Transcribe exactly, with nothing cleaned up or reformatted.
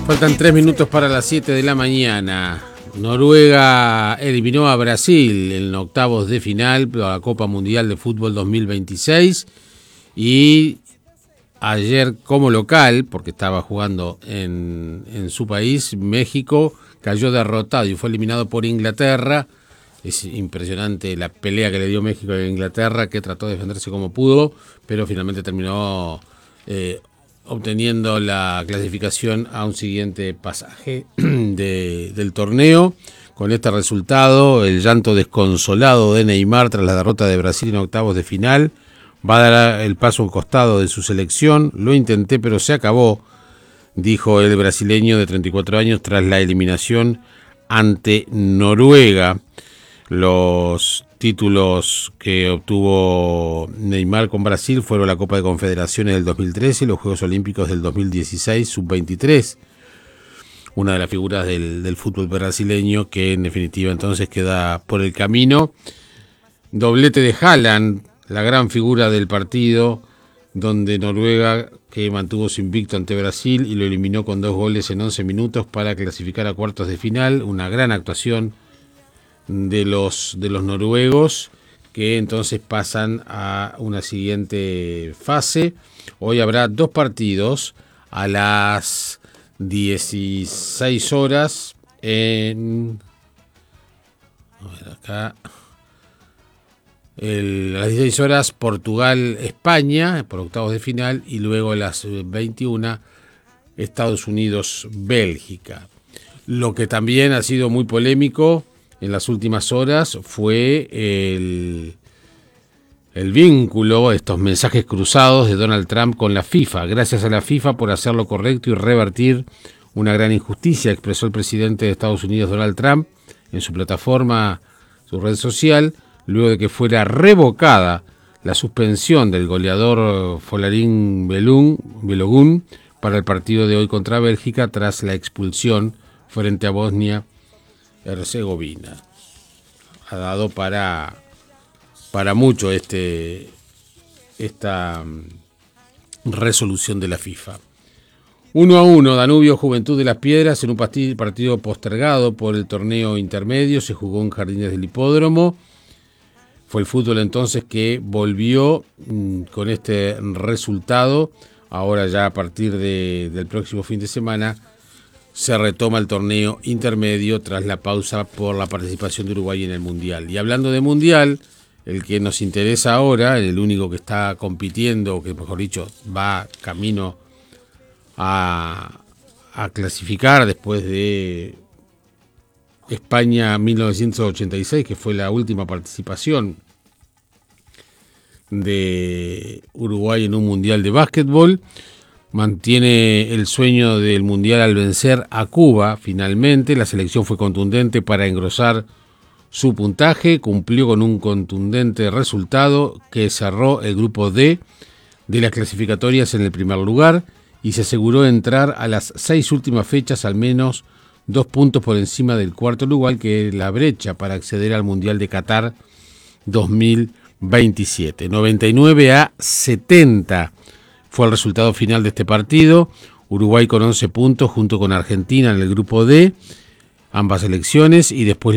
Faltan tres minutos para las siete de la mañana. Noruega eliminó a Brasil en octavos de final para la Copa Mundial de Fútbol dos mil veintiséis y ayer como local, porque estaba jugando en, en su país, México, cayó derrotado y fue eliminado por Inglaterra. Es impresionante la pelea que le dio México a Inglaterra, que trató de defenderse como pudo, pero finalmente terminó eh, obteniendo la clasificación a un siguiente pasaje de, del torneo. Con este resultado, el llanto desconsolado de Neymar tras la derrota de Brasil en octavos de final va a dar el paso al costado de su selección. Lo intenté, pero se acabó, dijo el brasileño de treinta y cuatro años tras la eliminación ante Noruega. Los títulos que obtuvo Neymar con Brasil fueron la Copa de Confederaciones del dos mil trece y los Juegos Olímpicos del dos mil dieciséis, sub veintitrés. Una de las figuras del, del fútbol brasileño que en definitiva entonces queda por el camino. Doblete de Haaland, la gran figura del partido, donde Noruega, que mantuvo su invicto ante Brasil y lo eliminó con dos goles en once minutos para clasificar a cuartos de final. Una gran actuación de los, de los noruegos, que entonces pasan a una siguiente fase. Hoy habrá dos partidos a las dieciséis horas en... A ver acá... El, a las dieciséis horas Portugal-España por octavos de final y luego a las veintiuna Estados Unidos-Bélgica. Lo que también ha sido muy polémico en las últimas horas fue el, el vínculo, estos mensajes cruzados de Donald Trump con la FIFA. Gracias a la FIFA por hacer lo correcto y revertir una gran injusticia, expresó el presidente de Estados Unidos, Donald Trump, en su plataforma, su red social, luego de que fuera revocada la suspensión del goleador Folarin Balogun para el partido de hoy contra Bélgica tras la expulsión frente a Bosnia-Herzegovina. Ha dado para, para mucho este, esta resolución de la FIFA. Uno a uno, Danubio Juventud de las Piedras en un partido postergado por el torneo intermedio. Se jugó en Jardines del Hipódromo. Fue el fútbol entonces que volvió mmm, con este resultado. Ahora ya a partir de, del próximo fin de semana se retoma el torneo intermedio tras la pausa por la participación de Uruguay en el Mundial. Y hablando de Mundial, el que nos interesa ahora, el único que está compitiendo, que mejor dicho va camino a, a clasificar después de España mil novecientos ochenta y seis, que fue la última participación de Uruguay en un mundial de básquetbol, mantiene el sueño del mundial al vencer a Cuba. Finalmente, la selección fue contundente para engrosar su puntaje, cumplió con un contundente resultado que cerró el grupo D de las clasificatorias en el primer lugar y se aseguró entrar a las seis últimas fechas al menos dos puntos por encima del cuarto lugar, que es la brecha para acceder al Mundial de Qatar dos mil veintisiete. noventa y nueve a setenta fue el resultado final de este partido. Uruguay con once puntos junto con Argentina en el grupo D, ambas selecciones, y después